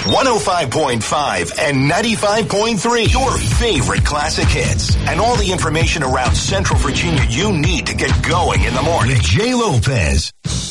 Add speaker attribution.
Speaker 1: 105.5 and 95.3. Your favorite classic hits. And all the information around Central Virginia you need to get going in the morning. With Jay Lopez.